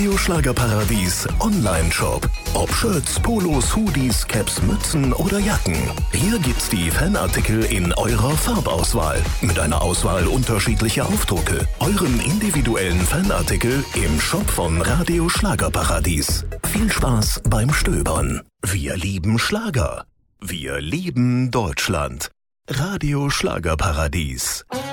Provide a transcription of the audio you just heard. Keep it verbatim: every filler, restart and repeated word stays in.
Radio Schlagerparadies Online-Shop. Ob Shirts, Polos, Hoodies, Caps, Mützen oder Jacken. Hier gibt's die Fanartikel in eurer Farbauswahl. Mit einer Auswahl unterschiedlicher Aufdrucke. Euren individuellen Fanartikel im Shop von Radio Schlagerparadies. Viel Spaß beim Stöbern. Wir lieben Schlager. Wir lieben Deutschland. Radio Schlagerparadies.